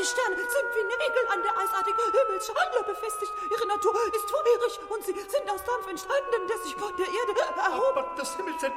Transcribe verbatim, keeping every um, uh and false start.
Sterne sind wie Nägel an der eisartigen Himmelsschale befestigt. Ihre Natur ist feurig und sie sind aus Dampf entstanden, der sich von der Erde erhoben. Aber das Himmelsentdecken